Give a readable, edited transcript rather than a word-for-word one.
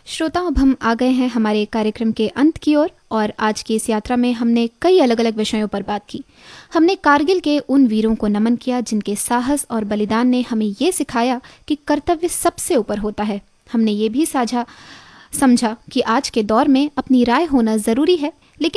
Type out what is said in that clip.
श्रोताओं, अब हम आ गए हैं हमारे कार्यक्रम के अंत की ओर और आज की इस यात्रा में हमने कई अलग अलग विषयों पर बात की। हमने कारगिल के उन वीरों को नमन किया जिनके साहस और बलिदान ने हमें ये सिखाया कि कर्तव्य सबसे ऊपर होता है। हमने ये भी समझा कि आज के दौर में अपनी राय होना ज़रूरी है,